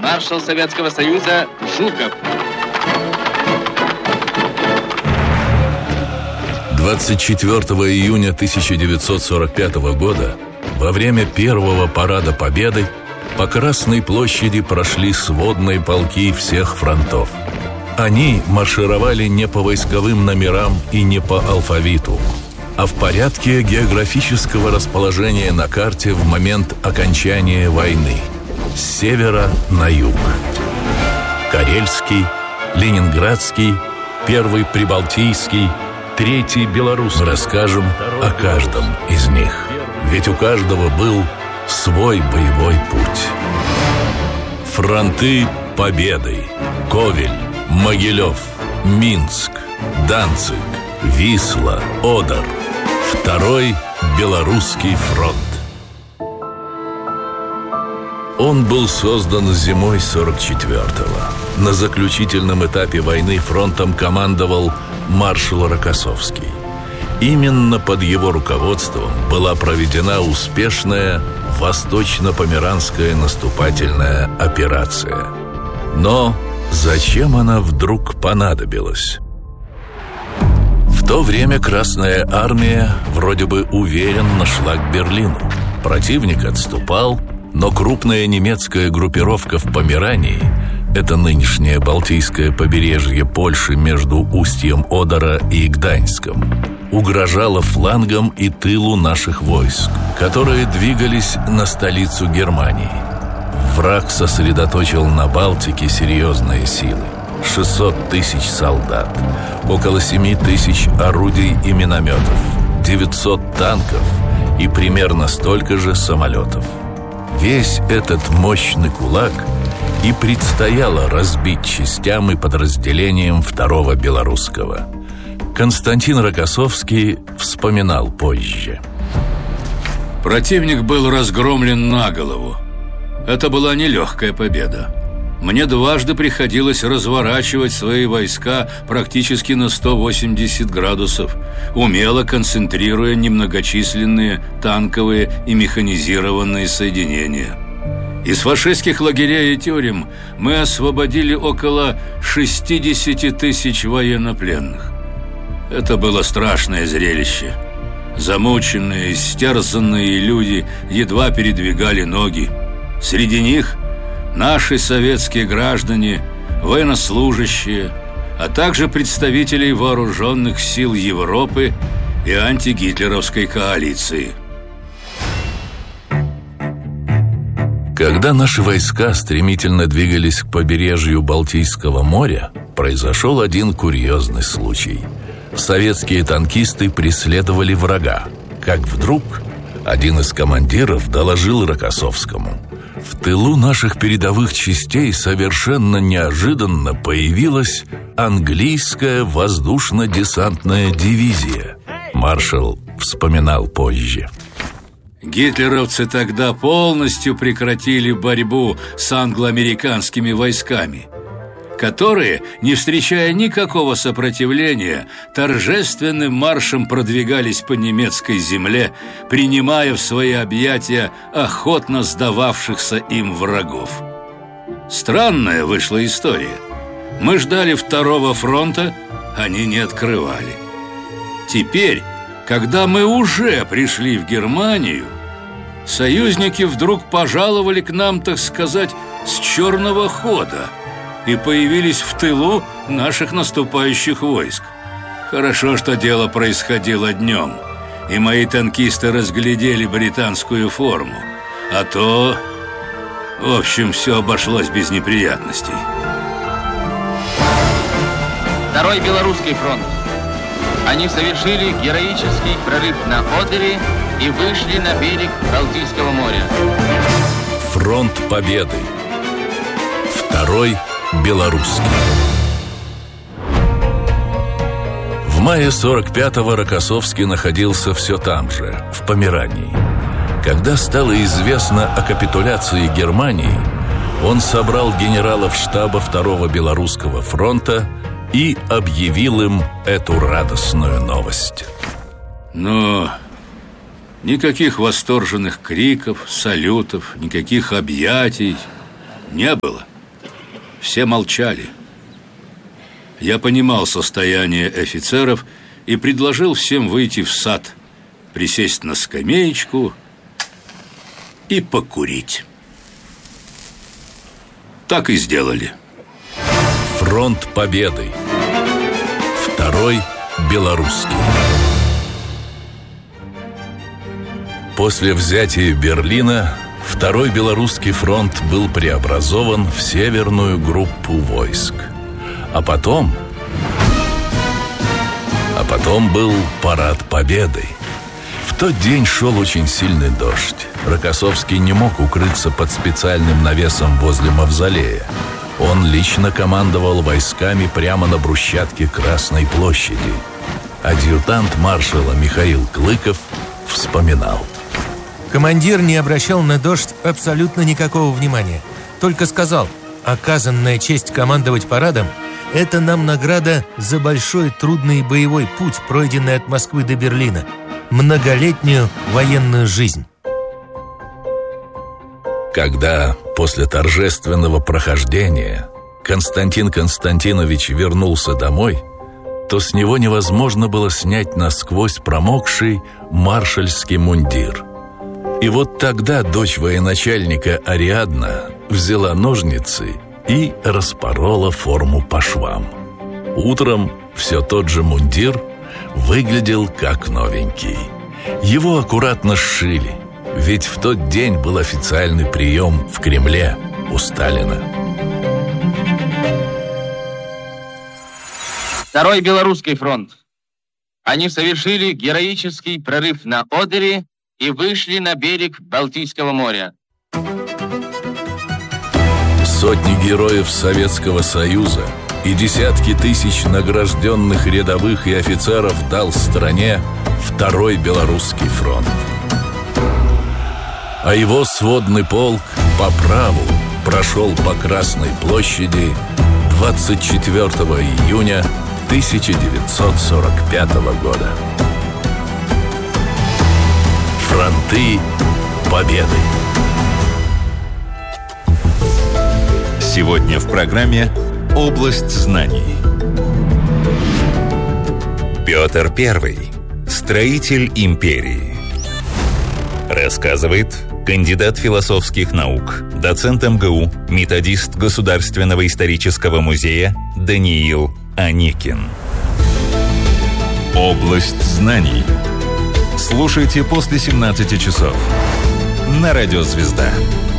маршал Советского Союза Жуков. 24 июня 1945 года во время первого парада Победы по Красной площади прошли сводные полки всех фронтов. Они маршировали не по войсковым номерам и не по алфавиту, а в порядке географического расположения на карте в момент окончания войны с севера на юг. Карельский, Ленинградский, Первый Прибалтийский, Третий Белорусский. Расскажем о каждом из них, ведь у каждого был свой боевой путь. Фронты Победы: Ковель, Могилев, Минск, Данциг, Висла, Одер. Второй Белорусский фронт. Он был создан зимой 44-го. На заключительном этапе войны фронтом командовал маршал Рокоссовский. Именно под его руководством была проведена успешная Восточно-Померанская наступательная операция. Но зачем она вдруг понадобилась? В то время Красная Армия вроде бы уверенно шла к Берлину. Противник отступал, но крупная немецкая группировка в Померании, это нынешнее Балтийское побережье Польши между устьем Одера и Гданьском, угрожала флангам и тылу наших войск, которые двигались на столицу Германии. Враг сосредоточил на Балтике серьезные силы. 600 тысяч солдат, около 7 тысяч орудий и минометов, 900 танков и примерно столько же самолетов. Весь этот мощный кулак и предстояло разбить частям и подразделениям Второго Белорусского. Константин Рокоссовский вспоминал позже. Противник был разгромлен на голову. Это была нелегкая победа. Мне дважды приходилось разворачивать свои войска практически на 180 градусов, умело концентрируя немногочисленные танковые и механизированные соединения. Из фашистских лагерей и тюрем мы освободили около 60 тысяч военнопленных. Это было страшное зрелище. Замученные, истерзанные люди едва передвигали ноги. Среди них наши советские граждане, военнослужащие, а также представители вооруженных сил Европы и антигитлеровской коалиции. Когда наши войска стремительно двигались к побережью Балтийского моря, произошел один курьезный случай. Советские танкисты преследовали врага, как вдруг один из командиров доложил Рокоссовскому: в тылу наших передовых частей совершенно неожиданно появилась английская воздушно-десантная дивизия. Маршал вспоминал позже. Гитлеровцы тогда полностью прекратили борьбу с англо-американскими войсками, которые, не встречая никакого сопротивления, торжественным маршем продвигались по немецкой земле, принимая в свои объятия охотно сдававшихся им врагов. Странная вышла история. Мы ждали Второго фронта, они не открывали. Теперь, когда мы уже пришли в Германию, союзники вдруг пожаловали к нам, так сказать, с черного хода и появились в тылу наших наступающих войск. Хорошо, что дело происходило днем, и мои танкисты разглядели британскую форму. А то, в общем, все обошлось без неприятностей. Второй Белорусский фронт. Они совершили героический прорыв на Одере и вышли на берег Балтийского моря. Фронт Победы. Второй Белорусский. В мае 45-го Рокоссовский находился все там же, в Померании. Когда стало известно о капитуляции Германии, он собрал генералов штаба Второго Белорусского фронта и объявил им эту радостную новость. Но никаких восторженных криков, салютов, никаких объятий не было. Все молчали. Я понимал состояние офицеров и предложил всем выйти в сад, присесть на скамеечку и покурить. Так и сделали. Фронт Победы. Второй белорусский. После взятия Берлина Второй Белорусский фронт был преобразован в Северную группу войск. А потом был парад Победы. В тот день шел очень сильный дождь. Рокоссовский не мог укрыться под специальным навесом возле мавзолея. Он лично командовал войсками прямо на брусчатке Красной площади. Адъютант маршала Михаил Клыков вспоминал. Командир не обращал на дождь абсолютно никакого внимания. Только сказал: оказанная честь командовать парадом – это нам награда за большой трудный боевой путь, пройденный от Москвы до Берлина, многолетнюю военную жизнь. Когда после торжественного прохождения Константин Константинович вернулся домой, то с него невозможно было снять насквозь промокший маршальский мундир. И вот тогда дочь военачальника Ариадна взяла ножницы и распорола форму по швам. Утром все тот же мундир выглядел как новенький. Его аккуратно сшили, ведь в тот день был официальный прием в Кремле у Сталина. Второй Белорусский фронт. Они совершили героический прорыв на Одере и вышли на берег Балтийского моря. Сотни героев Советского Союза и десятки тысяч награжденных рядовых и офицеров дал стране Второй Белорусский фронт. А его сводный полк по праву прошел по Красной площади 24 июня 1945 года. Фронты Победы. Сегодня в программе «Область знаний». Петр I. Строитель империи. Рассказывает кандидат философских наук, доцент МГУ, методист Государственного исторического музея Даниил Аникин. «Область знаний». Слушайте после 17 часов на Радио «Звезда».